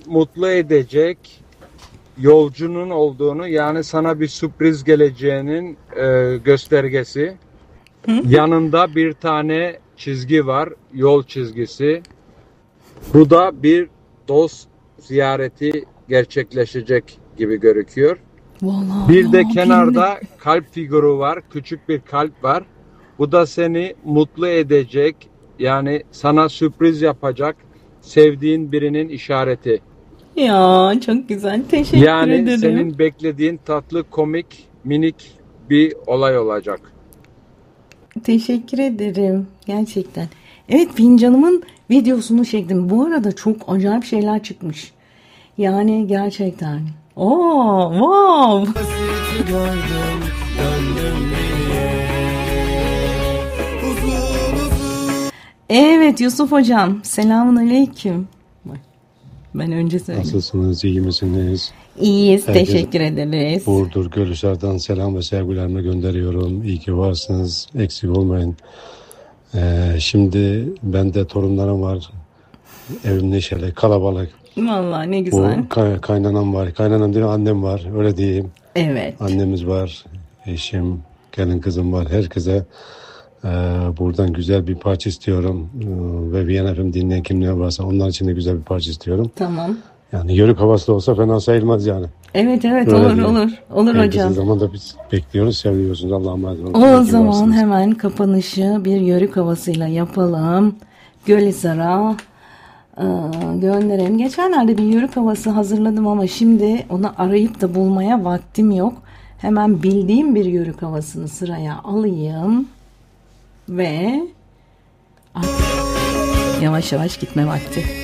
mutlu edecek yolcunun olduğunu, yani sana bir sürpriz geleceğinin göstergesi. Yanında bir tane çizgi var, yol çizgisi. Bu da bir dost ziyareti gerçekleşecek gibi gözüküyor. Vallahi Bir de kenarda kalp figürü var, küçük bir kalp var. Bu da seni mutlu edecek, yani sana sürpriz yapacak sevdiğin birinin işareti. Ya çok güzel. Teşekkür Yani ederim. senin beklediğin tatlı, komik, minik bir olay olacak. Teşekkür ederim. Gerçekten. Evet, fincanımın videosunu çektim. Bu arada çok acayip şeyler çıkmış. Yani gerçekten. Oo, wow. Evet Yusuf hocam. Selamun aleyküm. Ben önce söyleyeyim. Nasılsınız? İyi misiniz? İyiyiz. Herkes Teşekkür ederiz. Burdur, Gölhisar'dan selam ve sevgilerimi gönderiyorum. İyi ki varsınız. Eksik olmayın. Şimdi bende torunlarım var. Evim neşeli, kalabalık. Vallahi ne güzel. Kaynanam var. Kaynanam değil, annem var. Öyle diyeyim. Evet. Annemiz var. Eşim, gelin kızım var. Herkese buradan güzel bir parça istiyorum. Ve Viyana FM dinleyen kimler varsa onlar için de güzel bir parça istiyorum. Tamam. Yani yörük havası olsa fena sayılmaz yani. Evet Öyle olur diyeyim. olur En kısa hocam. zamanda biz bekliyoruz, seviyorsunuz. Allah'a emanet olun. O zaman hemen kapanışı bir yörük havasıyla yapalım. Gölhisar'a gönderelim. Geçenlerde bir yörük havası hazırladım ama şimdi onu arayıp da bulmaya vaktim yok. Hemen bildiğim bir yörük havasını sıraya alayım ve artık yavaş yavaş gitme vakti.